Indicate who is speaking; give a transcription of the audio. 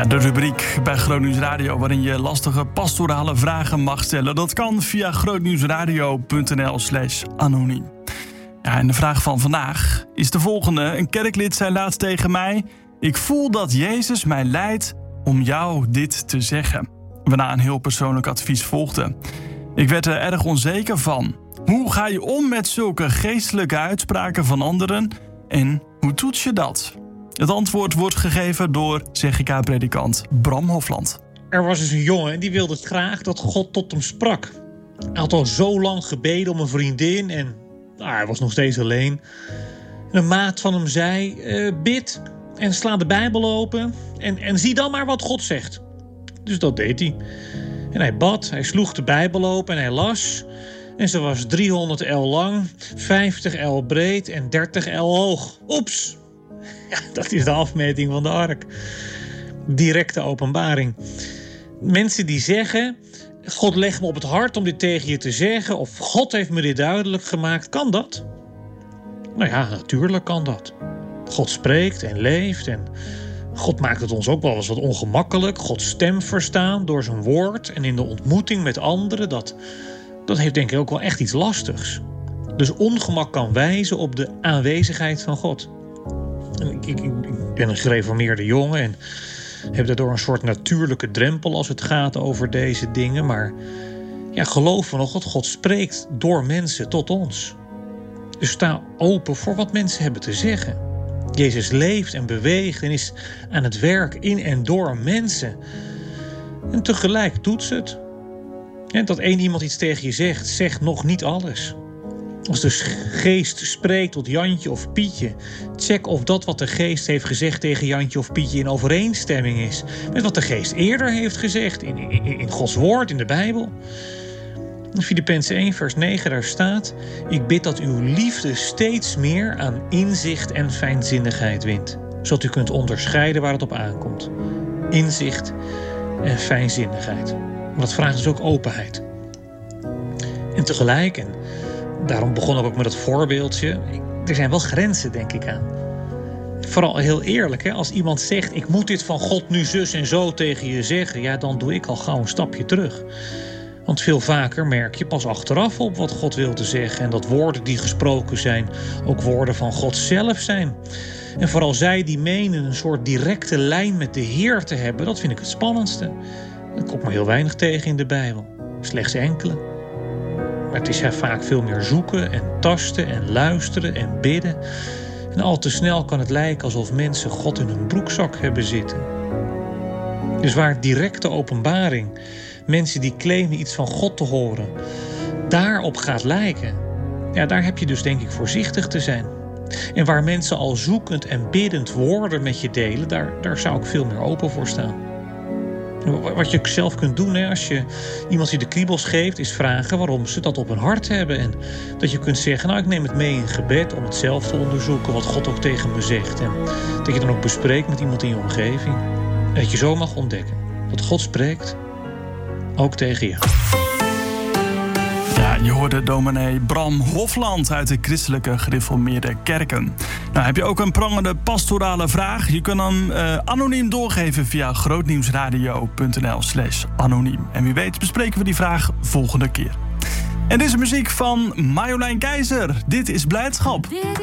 Speaker 1: De rubriek bij Grootnieuws Radio waarin je lastige pastorale vragen mag stellen. Dat kan via grootnieuwsradio.nl/anoniem. Ja, en de vraag van vandaag is de volgende. Een kerklid zei laatst tegen mij: ik voel dat Jezus mij leidt om jou dit te zeggen. Waarna een heel persoonlijk advies volgde. Ik werd er erg onzeker van. Hoe ga je om met zulke geestelijke uitspraken van anderen en hoe toets je dat? Het antwoord wordt gegeven door ZGK-predikant Bram Hofland.
Speaker 2: Er was dus een jongen en die wilde graag dat God tot hem sprak. Hij had al zo lang gebeden om een vriendin en hij was nog steeds alleen. En een maat van hem zei: bid en sla de Bijbel open en zie dan maar wat God zegt. Dus dat deed hij. En hij bad, hij sloeg de Bijbel open en hij las. En ze was 300 L lang, 50 L breed en 30 L hoog. Oeps! Ja, dat is de afmeting van de ark. Directe openbaring. Mensen die zeggen: God legt me op het hart om dit tegen je te zeggen, of God heeft me dit duidelijk gemaakt, kan dat? Nou ja, natuurlijk kan dat. God spreekt en leeft en God maakt het ons ook wel eens wat ongemakkelijk. Gods stem verstaan door zijn woord en in de ontmoeting met anderen, dat heeft denk ik ook wel echt iets lastigs. Dus ongemak kan wijzen op de aanwezigheid van God. Ik ben een gereformeerde jongen en heb daardoor een soort natuurlijke drempel als het gaat over deze dingen. Maar ja, geloven we nog dat God spreekt door mensen tot ons. Dus sta open voor wat mensen hebben te zeggen. Jezus leeft en beweegt en is aan het werk in en door mensen. En tegelijk toets het. Ja, dat één iemand iets tegen je zegt, zegt nog niet alles. Als de geest spreekt tot Jantje of Pietje, check of dat wat de geest heeft gezegd tegen Jantje of Pietje in overeenstemming is met wat de geest eerder heeft gezegd in Gods woord, in de Bijbel. In Filippenzen 1 vers 9 daar staat: ik bid dat uw liefde steeds meer aan inzicht en fijnzinnigheid wint, zodat u kunt onderscheiden waar het op aankomt. Inzicht en fijnzinnigheid. Maar dat vraagt dus ook openheid. En tegelijk, en daarom begon ik ook met dat voorbeeldje, er zijn wel grenzen, denk ik, aan. Vooral heel eerlijk, hè? Als iemand zegt: ik moet dit van God nu zus en zo tegen je zeggen, ja, dan doe ik al gauw een stapje terug. Want veel vaker merk je pas achteraf op wat God wil te zeggen en dat woorden die gesproken zijn ook woorden van God zelf zijn. En vooral zij die menen een soort directe lijn met de Heer te hebben, dat vind ik het spannendste. Dat komt maar heel weinig tegen in de Bijbel. Slechts enkele. Maar het is vaak veel meer zoeken en tasten en luisteren en bidden. En al te snel kan het lijken alsof mensen God in hun broekzak hebben zitten. Dus waar directe openbaring, mensen die claimen iets van God te horen, daarop gaat lijken, ja, daar heb je dus denk ik voorzichtig te zijn. En waar mensen al zoekend en biddend woorden met je delen, daar zou ik veel meer open voor staan. Wat je zelf kunt doen, hè, als je iemand die de kriebels geeft, is vragen waarom ze dat op hun hart hebben. En dat je kunt zeggen: nou, ik neem het mee in gebed om het zelf te onderzoeken wat God ook tegen me zegt. En dat je dan ook bespreekt met iemand in je omgeving. En dat je zo mag ontdekken dat God spreekt, ook tegen je.
Speaker 1: Ja, je hoorde dominee Bram Hofland uit de christelijke gereformeerde kerken. Nou, heb je ook een prangende pastorale vraag? Je kunt hem anoniem doorgeven via grootnieuwsradio.nl/anoniem. En wie weet bespreken we die vraag volgende keer. En dit is muziek van Marjolein Keizer. Dit is Blijdschap.